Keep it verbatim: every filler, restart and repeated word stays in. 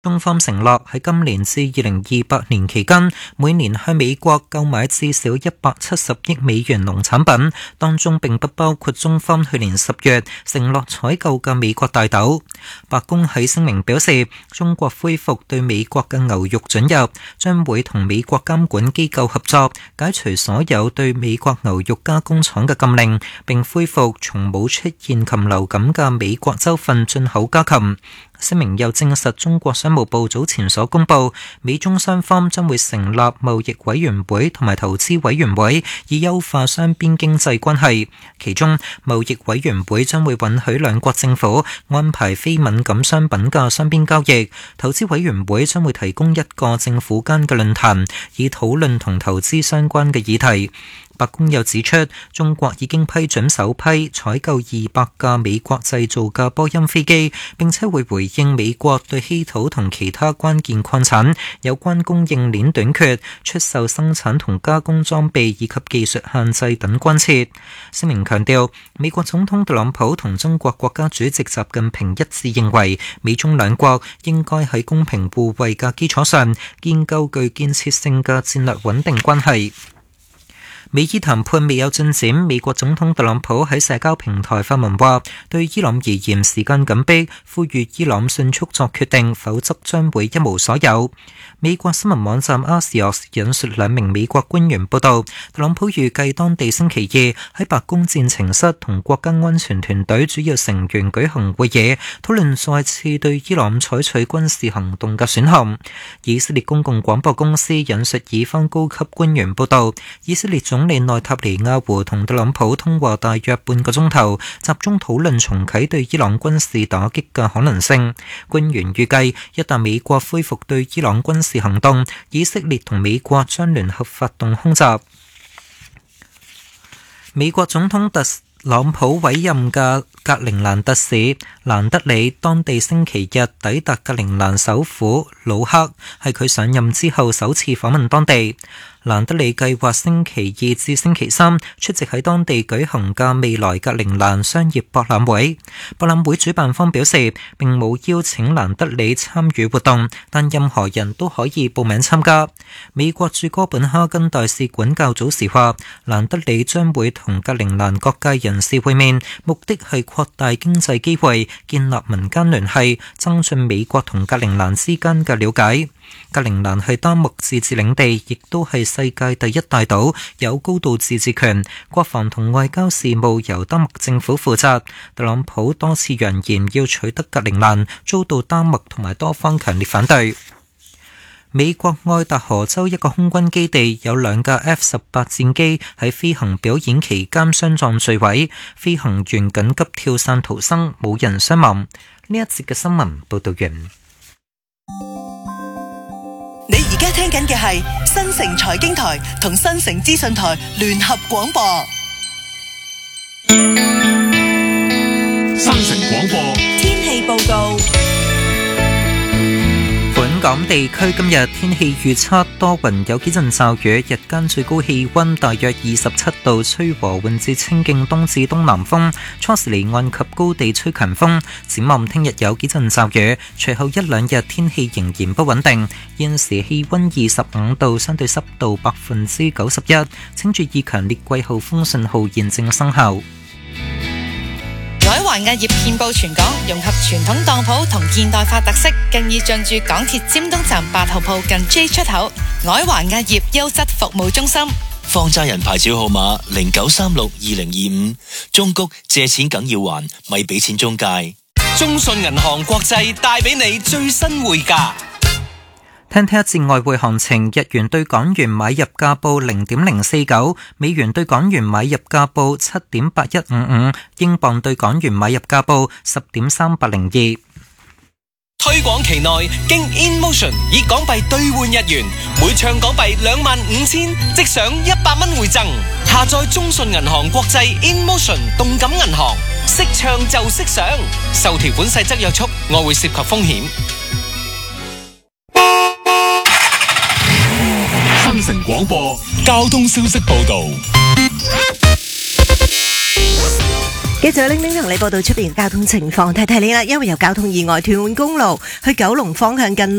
中方承諾喺今年至二零二八年期間，每年向美國購買至少一百七十億美元農產品，當中並不包括中方去年十月承諾採購嘅美國大豆。白宮喺聲明表示，中國恢復對美國嘅牛肉准入，將會同美國監管機構合作，解除所有對美國牛肉加工廠嘅禁令，並恢復從冇出現禽流感嘅美國州份進口家禽。聲明又證實中國商務部早前所公佈，美中雙方將會成立貿易委員會同埋投資委員會，以優化雙邊經濟關係。其中，貿易委員會將會允許兩國政府安排非敏感商品嘅雙邊交易，投資委員會將會提供一個政府間嘅論壇，以討論同投資相關嘅議題。白宮又指出，中國已經批准首批採購二百架美國製造嘅波音飛機，並且會回應美國對稀土同其他關鍵礦產有關供應鏈短缺、出售生產同加工裝備以及技術限制等關切。聲明強調，美國總統特朗普同中國國家主席習近平一致認為，美中兩國應該喺公平互惠嘅基礎上，建構具建設性嘅戰略穩定關係。美伊談判未有進展，美國總統特朗普喺社交平台發文話，對伊朗而言時間緊迫，呼籲伊朗迅速作決定，否則將會一無所有。美國新聞網站 Axios 引述兩名美國官員報道，特朗普預計當地星期二喺白宮戰情室同國家安全團隊主要成員舉行會議，討論再次對伊朗採取軍事行動嘅選項。以色列公共廣播公司引述以方高級官員報道，以色列總總理內塔尼亞胡同特朗普通話大約半個鐘頭，集中討論重啟對伊朗軍事打擊嘅可能性。官員預計，一旦美國恢復對伊朗軍事行動，以色列同美國將聯合發動空襲。美國總統特朗普委任嘅格陵蘭特使蘭德里，當地星期日抵達格陵蘭首府魯克，係佢上任之後首次訪問當地。蘭德里計劃星期二至星期三出席喺當地舉行嘅未來格陵蘭商業博覽會。博覽會主辦方表示，並冇邀請蘭德里參與活動，但任何人都可以報名參加。美國駐哥本哈根大使館較早時話，蘭德里將會同格陵蘭各界人士會面，目的係擴大經濟機會，建立民間聯繫，增進美國同格陵蘭之間嘅了解。格陵蘭係丹麥自治領地，亦都係世界第一大島，有高度自治權，國防同外交事務由丹麥政府負責。特朗普多次揚言要取得格陵蘭，遭到丹麥同埋多方強烈反對。美國愛達荷州一個空軍基地有兩架 F 十八 戰機喺飛行表演期間相撞墜毀，飛行員緊急跳傘逃生，冇人傷亡。呢一節嘅新聞報道完。 你而家聽緊嘅係新城財經台同新城資訊台聯合廣播。 新城廣播天氣報告。 本港地區今日天氣預測多雲，有幾陣驟雨，日間最高氣溫大約二十七度，吹和緩至清勁東至東南風，初時離岸及高地吹強風。展望聽日有幾陣驟雨，隨後一兩日天氣仍然不穩定。現時氣溫二十五度，相對濕度百分之九十一，請注意強烈季候風信號現正生效。 海環壓業遍佈全港，融合傳統當鋪同現代化特色，更已進駐港鐵尖東站八號鋪近 J 出口。海環壓業優質服務中心， 放債人牌照號碼零九三六二零二五。中谷借錢梗要還，咪俾錢中介。 中信銀行國際帶俾你最新匯價。 聽聽一節外匯行情，日元對港元買入價報零點零四九，美元對港元買入價報七點八一五五，英鎊對港元買入價報十點三八零二。 推廣期內經 InMotion 以港幣兌換日元，每唱港幣兩萬五千即享一百蚊回贈。下載中信銀行國際 InMotion 動感銀行，識唱就識賞。受條款細則約束，外匯涉及風險。 新城廣播交通消息報道。 繼續拎拎同你報道出邊交通情況，提提你啦，因為有交通意外，屯門公路去九龍方向近